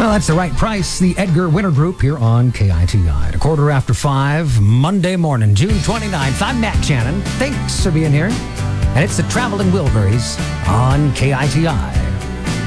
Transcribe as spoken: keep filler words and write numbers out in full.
Well, that's the right price. The Edgar Winter Group here on K I T I. At a quarter after five, Monday morning, June twenty-ninth. I'm Matt Shannon. Thanks for being here. And it's the Traveling Wilburys on K I T I.